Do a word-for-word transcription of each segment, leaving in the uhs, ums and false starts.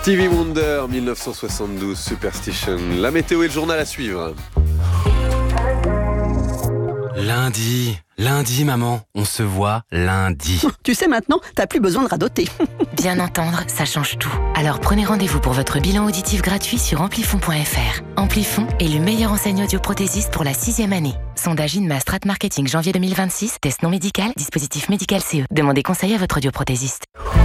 Stevie Wonder, dix-neuf cent soixante-douze, Superstition. La météo et le journal à suivre. Lundi, lundi maman, on se voit lundi. Tu sais maintenant, t'as plus besoin de radoter. Bien entendre, ça change tout. Alors prenez rendez-vous pour votre bilan auditif gratuit sur amplifon point f r. Amplifon est le meilleur enseigne audioprothésiste pour la sixième année. Sondage Inma Strat Marketing janvier deux mille vingt-six, test non médical, dispositif médical C E. Demandez conseil à votre audioprothésiste.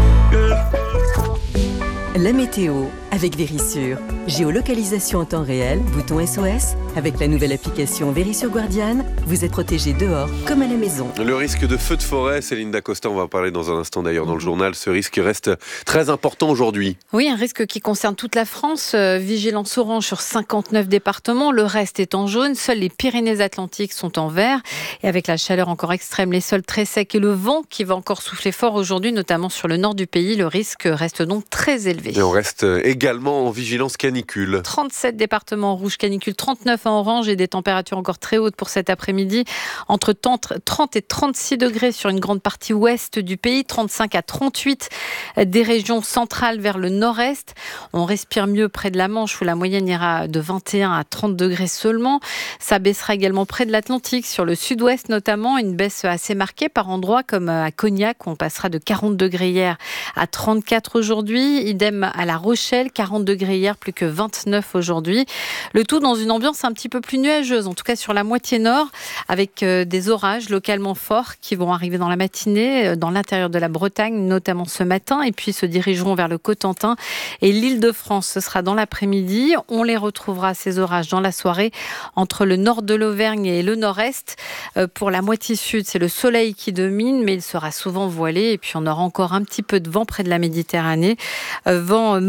La météo avec Vérissure. Géolocalisation en temps réel, bouton S O S. Avec la nouvelle application Vérissure Guardian, vous êtes protégé dehors comme à la maison. Le risque de feu de forêt, Céline Dacosta, on va en parler dans un instant d'ailleurs dans le journal. Ce risque reste très important aujourd'hui. Oui, un risque qui concerne toute la France. Euh, vigilance orange sur cinquante-neuf départements. Le reste est en jaune. Seules les Pyrénées-Atlantiques sont en vert. Et avec la chaleur encore extrême, les sols très secs et le vent qui va encore souffler fort aujourd'hui, notamment sur le nord du pays, le risque reste donc très élevé. Et on reste également en vigilance canicule. trente-sept départements en rouge canicule, trente-neuf en orange et des températures encore très hautes pour cet après-midi. Entre trente et trente-six degrés sur une grande partie ouest du pays, trente-cinq à trente-huit des régions centrales vers le nord-est. On respire mieux près de la Manche où la moyenne ira de vingt et un à trente degrés seulement. Ça baissera également près de l'Atlantique, sur le sud-ouest notamment, une baisse assez marquée par endroits comme à Cognac où on passera de quarante degrés hier à trente-quatre aujourd'hui. Idem à La Rochelle, quarante degrés hier, plus que vingt-neuf aujourd'hui. Le tout dans une ambiance un petit peu plus nuageuse, en tout cas sur la moitié nord, avec des orages localement forts qui vont arriver dans la matinée, dans l'intérieur de la Bretagne, notamment ce matin, et puis se dirigeront vers le Cotentin et l'Île-de-France. Ce sera dans l'après-midi. On les retrouvera, ces orages, dans la soirée, entre le nord de l'Auvergne et le nord-est. Pour la moitié sud, c'est le soleil qui domine, mais il sera souvent voilé, et puis on aura encore un petit peu de vent près de la Méditerranée. Vent